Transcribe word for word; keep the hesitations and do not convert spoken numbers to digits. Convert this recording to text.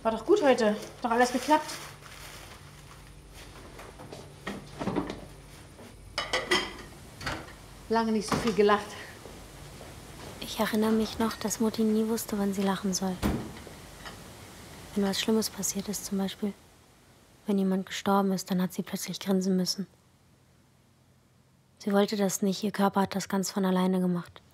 War doch gut heute. Doch alles geklappt. Lange nicht so viel gelacht. Ich erinnere mich noch, dass Mutti nie wusste, wann sie lachen soll. Wenn was Schlimmes passiert ist zum Beispiel. Wenn jemand gestorben ist, dann hat sie plötzlich grinsen müssen. Sie wollte das nicht, ihr Körper hat das ganz von alleine gemacht.